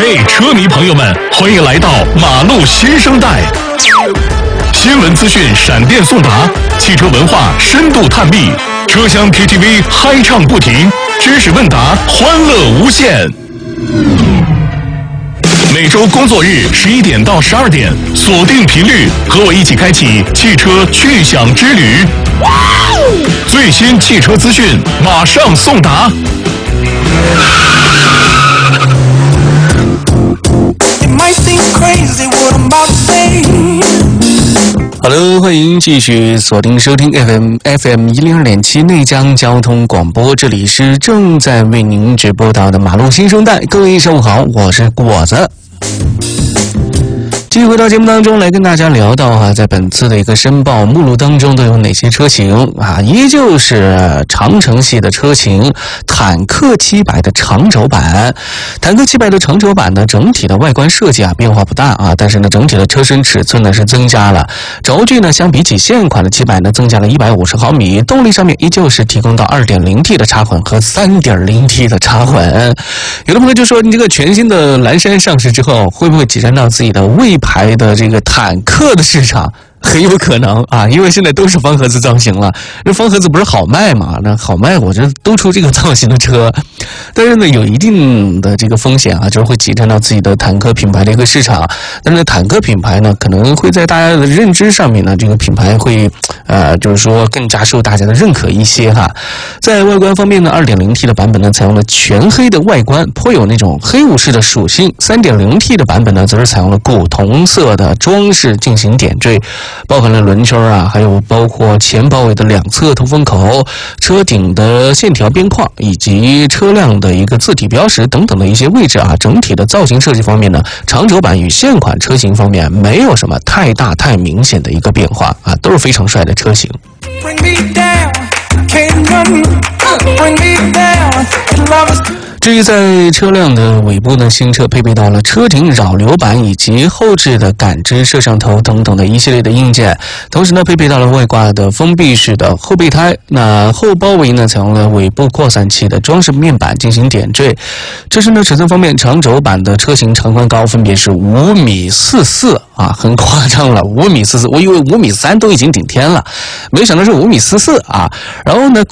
嘿，车迷朋友们，欢迎来到马路新生代。新闻资讯闪电送达，汽车文化深度探秘，车厢 KTV 嗨唱不停，知识问答欢乐无限。每周工作日11点到12点，锁定频率，和我一起开启汽车趣享之旅。最新汽车资讯马上送达。 Hello， 欢迎继续锁定收听 FM 102.7内江交通广播，这里是正在为您直播到的马路新生代。各位上午好，我是果子。继续回到节目当中来跟大家聊到在本次的一个申报目录当中都有哪些车型依旧是长城系的车型，坦克700的长轴版。坦克700的长轴版呢，整体的外观设计变化不大但是呢，整体的车身尺寸呢是增加了，轴距呢相比起现款的700呢增加了150毫米，动力上面依旧是提供到 2.0T 的插混和 3.0T 的插混。有的朋友就说，你这个全新的蓝山上市之后，会不会挤占到自己的魏牌的这个坦克的市场？很有可能因为现在都是方盒子造型了，这方盒子不是好卖嘛？那好卖，我这都出这个造型的车，但是呢，有一定的这个风险就是会挤占到自己的坦克品牌的一个市场。但是坦克品牌呢，可能会在大家的认知上面呢，这个品牌会就是说更加受大家的认可一些在外观方面呢 ，2.0T 的版本呢采用了全黑的外观，颇有那种黑武士的属性。3.0T 的版本呢，则是采用了古铜色的装饰进行点缀。包含了轮圈还有包括前包围的两侧通风口、车顶的线条边框以及车辆的一个字体标识等等的一些位置整体的造型设计方面呢，长轴版与现款车型方面没有什么太大太明显的一个变化都是非常帅的车型。至于在车辆的尾部呢，新车配备到了车顶扰流板以及后置的感知摄像头等等的一系列的硬件，同时呢配备到了外挂的封闭式的后备胎。那后包围呢采用了尾部扩散器的装饰面板进行点缀。车身的尺寸方面，长轴版的车型长宽高分别是5.44米很夸张了，5.44米，我以为5.3米都已经顶天了，没想到是5.44米然后呢